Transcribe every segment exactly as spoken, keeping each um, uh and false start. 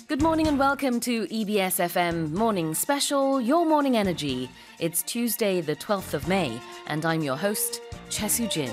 Good morning and welcome to E B S F M Morning Special, Your Morning Energy. It's Tuesday, the twelfth of May, and I'm your host, Choi Soo-jin.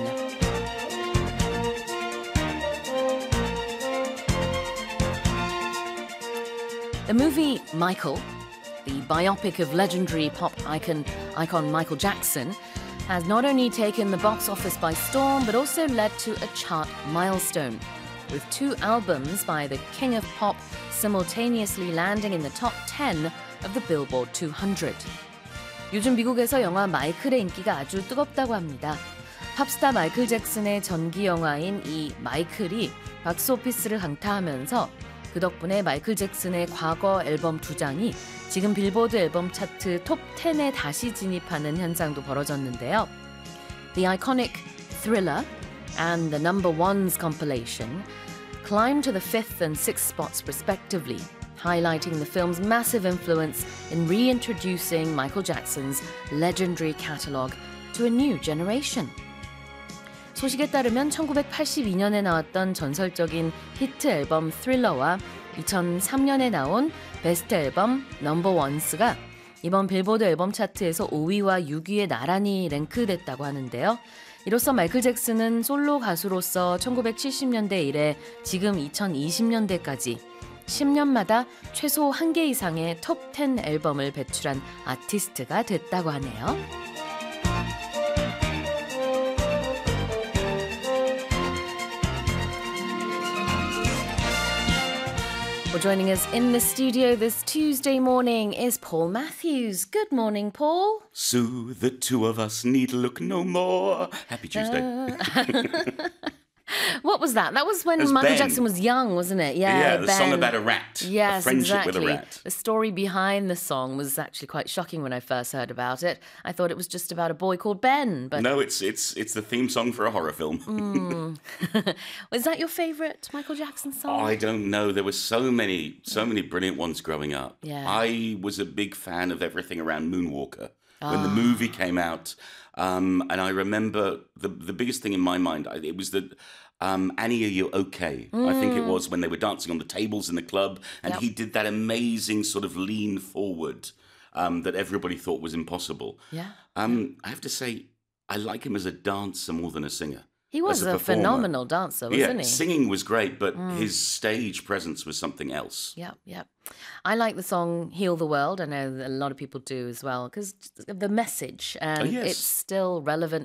The movie Michael, the biopic of legendary pop icon, icon Michael Jackson, has not only taken the box office by storm, but also led to a chart milestone, with two albums by the King of Pop simultaneously landing in the top ten of the Billboard two hundred. 요즘 미국에서 영화 마이클의 인기가 아주 뜨겁다고 합니다. 팝스타 마이클 잭슨의 전기 영화인 이 마이클이 박스오피스를 강타하면서 그 덕분에 마이클 잭슨의 과거 앨범 두 장이 지금 빌보드 앨범 차트 톱 텐에 다시 진입하는 현상도 벌어졌는데요. The iconic Thriller and the Number Ones compilation climbed to the fifth and sixth spots respectively, highlighting the film's massive influence in reintroducing Michael Jackson's legendary catalogue to a new generation. 소식에 따르면 천구백팔십이 년에 나왔던 전설적인 히트 앨범 Thriller와 이천삼 년에 나온 베스트 앨범 Number Ones가 이번 빌보드 앨범 차트에서 오 위와 육 위에 나란히 랭크됐다고 하는데요. 이로써 마이클 잭슨은 솔로 가수로서 천구백칠십 년대 이래 지금 이천이십 년대까지 십 년마다 최소 한 개 이상의 톱 텐 앨범을 배출한 아티스트가 됐다고 하네요. Well, joining us in the studio this Tuesday morning is Paul Matthews. Good morning, Paul. Sue, the two of us need look no more. Happy Tuesday. Uh, what was that? That was when was Michael Ben. Jackson was young, wasn't it? Yeah, yeah, the Ben. song about a rat. Yes, a friendship exactly. with a rat. The story behind the song was actually quite shocking when I first heard about it. I thought it was just about a boy called Ben, but No, it's it's it's the theme song for a horror film. mm. Was that your favourite Michael Jackson song? I don't know. There were so many, so many brilliant ones growing up. Yeah. I was a big fan of everything around Moonwalker when the Ah. movie came out, um, and I remember the the biggest thing in my mind. I- It was the um, Annie, are you okay? I think it was when they were dancing on the tables in the club, and Yep. he did that amazing sort of lean forward um, that everybody thought was impossible. Yeah. Um, I have to say, I like him as a dancer more than a singer. He was as a a, performer. phenomenal dancer, wasn't Yeah, he? singing was great, but his stage presence was something else. Yep, yep. I like the song Heal the World. I know that a lot of people do as well because the message and Oh, yes. it's still relevant